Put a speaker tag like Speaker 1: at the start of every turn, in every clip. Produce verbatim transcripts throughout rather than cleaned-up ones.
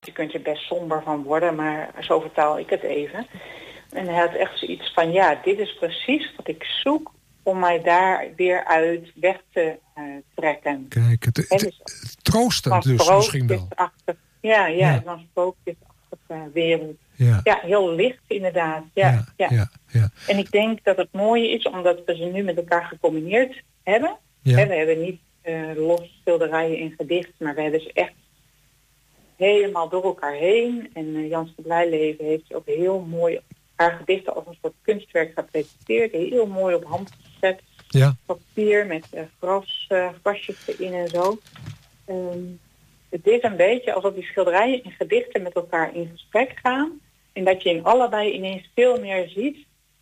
Speaker 1: je kunt er best somber van worden, maar zo vertaal ik het even. En hij had echt zoiets van, ja, dit is precies wat ik zoek om mij daar weer uit weg te uh, trekken.
Speaker 2: Kijk, het, het, het, het troostend dus misschien wel.
Speaker 1: Ja, ja, ja. Van sprookjesachtige wereld.
Speaker 2: Ja.
Speaker 1: ja, heel licht inderdaad. Ja,
Speaker 2: ja,
Speaker 1: ja.
Speaker 2: Ja, ja.
Speaker 1: En ik denk dat het mooie is, omdat we ze nu met elkaar gecombineerd hebben.
Speaker 2: Ja.
Speaker 1: He, we hebben niet uh, los schilderijen in gedicht, maar we hebben ze echt helemaal door elkaar heen. En uh, Jans de Blijleven heeft ook heel mooi haar gedichten als een soort kunstwerk gepresenteerd. Heel mooi op hand gezet.
Speaker 2: Ja.
Speaker 1: Papier met uh, gras, uh, grasjes erin en zo. Um, het is een beetje alsof die schilderijen en gedichten met elkaar in gesprek gaan. En dat je in allebei ineens veel meer ziet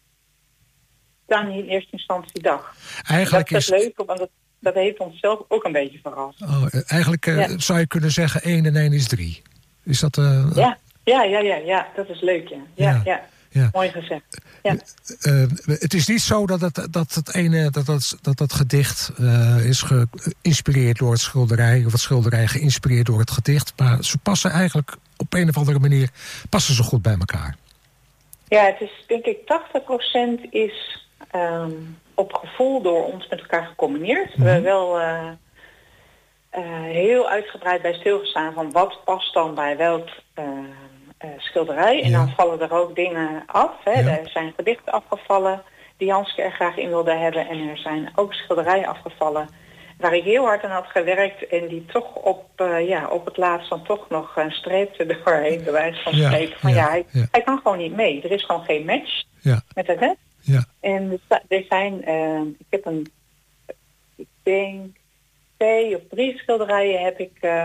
Speaker 1: dan in eerste instantie dacht.
Speaker 2: Eigenlijk
Speaker 1: dat is
Speaker 2: is
Speaker 1: het leuke, want dat, dat heeft ons zelf ook een beetje verrast.
Speaker 2: Oh, eigenlijk uh, ja. zou je kunnen zeggen één en één is drie. Is dat... Uh,
Speaker 1: ja. Ja, ja, ja, ja, dat is leuk, ja. Ja, ja. ja. Ja. Mooi gezegd. Ja.
Speaker 2: Uh, uh, het is niet zo dat het, dat het ene dat dat, dat, dat gedicht uh, is geïnspireerd door het schilderij, of het schilderij geïnspireerd door het gedicht, maar ze passen eigenlijk op een of andere manier passen ze goed bij elkaar.
Speaker 1: Ja, het is denk ik tachtig procent is um, op gevoel door ons met elkaar gecombineerd. Mm-hmm. We hebben wel uh, uh, heel uitgebreid bij stilgestaan van wat past dan bij welk uh, Uh, schilderij. En ja. dan vallen er ook dingen af. Hè. Ja. Er zijn gedichten afgevallen die Janske er graag in wilde hebben. En er zijn ook schilderijen afgevallen waar ik heel hard aan had gewerkt. En die toch op, uh, ja, op het laatst dan toch nog een streep er doorheen, bij wijze van spreken. Ja. Van, ja, ja, hij, ja. hij kan gewoon niet mee. Er is gewoon geen match
Speaker 2: ja.
Speaker 1: met de rest.
Speaker 2: Ja.
Speaker 1: En er zijn, uh, ik heb een, ik denk twee of drie schilderijen heb ik uh,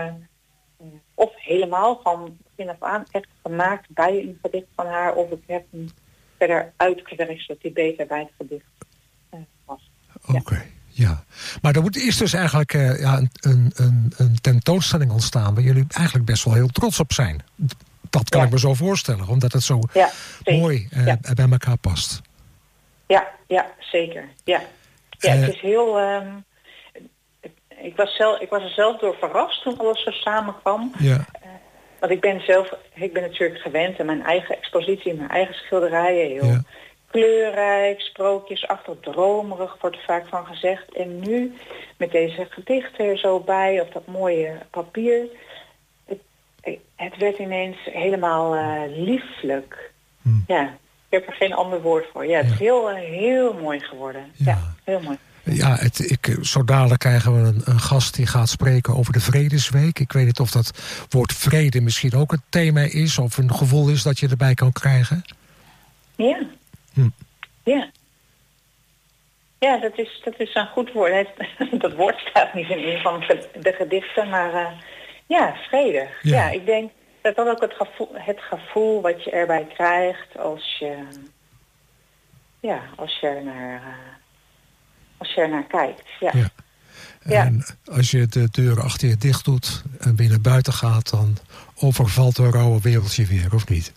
Speaker 1: of helemaal van begin af aan echt gemaakt bij een gedicht van haar, of ik heb hem verder uitgewerkt zodat hij beter bij het gedicht uh, was.
Speaker 2: Oké, ja. Okay, ja. Maar er moet eerst dus eigenlijk uh, ja, een, een, een tentoonstelling ontstaan waar jullie eigenlijk best wel heel trots op zijn. Dat kan ja. ik me zo voorstellen, omdat het zo ja, mooi uh, ja. bij elkaar past.
Speaker 1: Ja, ja, zeker. Ja, ja uh, het is heel... Um, ik, was zelf, ik was er zelf door verrast toen alles zo samenkwam.
Speaker 2: Ja.
Speaker 1: Uh, Want ik ben zelf, ik ben natuurlijk gewend aan mijn eigen expositie, mijn eigen schilderijen. Heel ja. kleurrijk, sprookjesachtig, dromerig wordt er vaak van gezegd. En nu met deze gedichten er zo bij, of dat mooie papier. Het, het werd ineens helemaal uh, lieflijk. Hm. Ja, ik heb er geen ander woord voor. Ja, het is ja. heel, uh, heel mooi geworden. Ja, ja heel mooi.
Speaker 2: Ja, het, ik, zo dadelijk krijgen we een, een gast die gaat spreken over de Vredesweek. Ik weet niet of dat woord vrede misschien ook een thema is, of een gevoel is dat je erbij kan krijgen.
Speaker 1: Ja.
Speaker 2: Hm.
Speaker 1: Ja. Ja, dat is, dat is een goed woord. Het, dat woord staat niet in een van de gedichten, maar uh, ja, vredig. Ja. ja, ik denk dat dat ook het gevoel, het gevoel wat je erbij krijgt als je, ja, als je er naar... Uh, Als je er naar kijkt, ja.
Speaker 2: ja. En ja. als je de deuren achter je dicht doet en weer naar buiten gaat, dan overvalt het rauwe wereldje weer, of niet?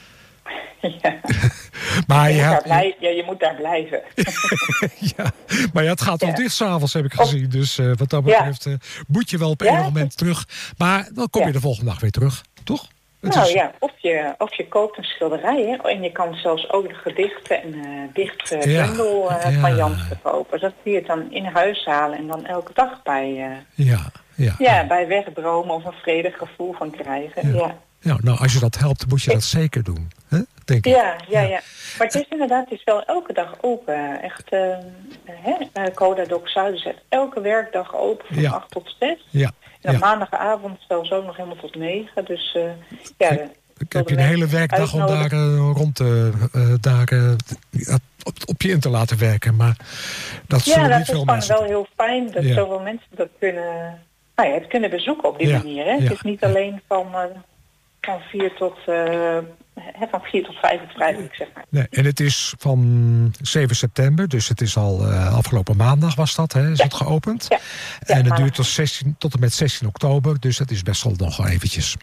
Speaker 1: Ja.
Speaker 2: maar
Speaker 1: je,
Speaker 2: je,
Speaker 1: moet
Speaker 2: hebt...
Speaker 1: blij... ja, je moet daar blijven.
Speaker 2: ja, maar ja, het gaat al ja. dicht 's avonds, heb ik gezien. Dus uh, wat dat betreft ja. uh, moet je wel op ja. enig moment terug. Maar dan kom je ja. de volgende dag weer terug, toch? Het
Speaker 1: nou
Speaker 2: is...
Speaker 1: ja, of je, of je koopt een schilderij, hè? En je kan zelfs ook de gedichten en uh, dicht uh,
Speaker 2: ja.
Speaker 1: bundel uh, ja. van Janske kopen. Dat kun je het dan in huis halen en dan elke dag bij, uh,
Speaker 2: ja. Ja.
Speaker 1: Ja, bij wegdromen of een vredig gevoel van krijgen. Ja. Ja.
Speaker 2: Ja, nou, als je dat helpt, moet je dat zeker doen, hè? Denk ik.
Speaker 1: Ja, ja, ja. Maar het is inderdaad, het is wel elke dag open. Echt, uh, hè, Coda Doc Zuiden zet elke werkdag open van ja. acht tot zes.
Speaker 2: Ja.
Speaker 1: En op
Speaker 2: ja.
Speaker 1: maandagavond zelfs ook nog helemaal tot negen. Dus uh, ja... De,
Speaker 2: ik heb je een hele werkdag om daar uh, rond te uh, daar, uh, op, op je in te laten werken. Maar dat
Speaker 1: ja,
Speaker 2: zullen
Speaker 1: dat
Speaker 2: niet
Speaker 1: is
Speaker 2: veel
Speaker 1: gewoon
Speaker 2: mensen
Speaker 1: wel heel fijn dat ja. zoveel mensen dat kunnen, nou ja, het kunnen bezoeken op die ja. manier. Hè? Ja. Het is niet alleen van, uh, van vier tot uh, van vier tot vijf het vrijdag, zeg maar.
Speaker 2: Nee, en het is van zeven september, dus het is al uh, afgelopen maandag was dat, hè? Is ja. het geopend?
Speaker 1: Ja. Ja,
Speaker 2: en het
Speaker 1: maar...
Speaker 2: duurt tot, zestien, tot en met zestien oktober, dus dat is best wel nog wel eventjes.